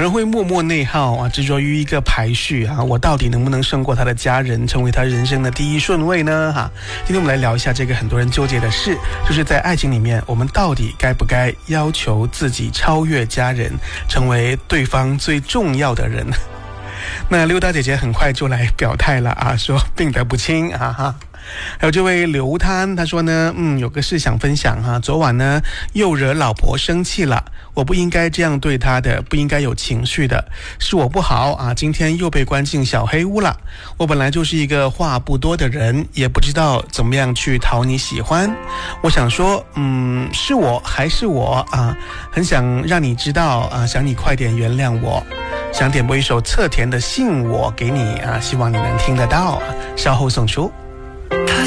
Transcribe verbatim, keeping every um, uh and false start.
人会默默内耗啊，执着于一个排序啊，我到底能不能胜过他的家人，成为他人生的第一顺位呢？哈，今天我们来聊一下这个很多人纠结的事，就是在爱情里面，我们到底该不该要求自己超越家人，成为对方最重要的人？那溜达姐姐很快就来表态了啊，说病得不轻啊哈。还有这位刘滩，他说呢，嗯，有个事想分享哈，昨晚呢又惹老婆生气了，我不应该这样对她的，不应该有情绪的，是我不好啊，今天又被关进小黑屋了。我本来就是一个话不多的人，也不知道怎么样去讨你喜欢。我想说，嗯，是我还是我啊？很想让你知道啊，想你快点原谅我。想点播一首侧田的信我给你啊，希望你能听得到，稍后送出。